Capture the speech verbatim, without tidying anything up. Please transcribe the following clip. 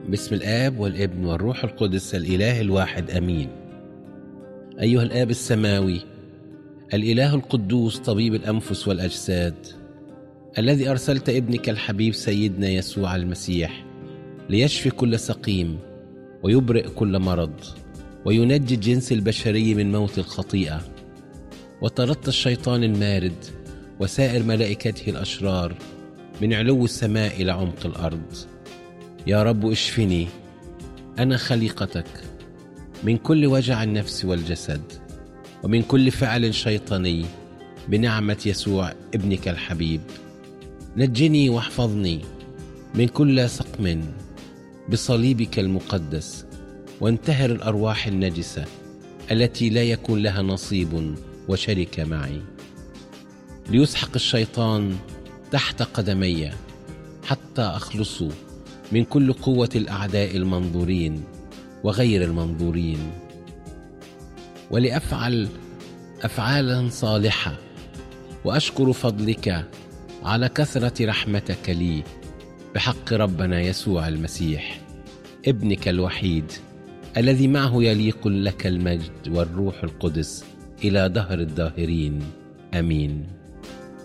باسم الآب والابن والروح القدس الإله الواحد أمين. أيها الآب السماوي الإله القدوس طبيب الأنفس والأجساد، الذي أرسلت ابنك الحبيب سيدنا يسوع المسيح ليشفي كل سقيم ويبرئ كل مرض وينجي الجنس البشري من موت الخطيئة، وطردت الشيطان المارد وسائر ملائكته الأشرار من علو السماء إلى عمق الأرض. يا رب اشفني أنا خليقتك من كل وجع النفس والجسد ومن كل فعل شيطاني بنعمة يسوع ابنك الحبيب. نجني واحفظني من كل سقم بصليبك المقدس، وانتهر الأرواح النجسة التي لا يكون لها نصيب وشركة معي، ليسحق الشيطان تحت قدمي حتى أخلص من كل قوة الأعداء المنظورين وغير المنظورين، ولأفعل أفعالا صالحة وأشكر فضلك على كثرة رحمتك لي بحق ربنا يسوع المسيح ابنك الوحيد، الذي معه يليق لك المجد والروح القدس إلى دهر الداهرين. آمين.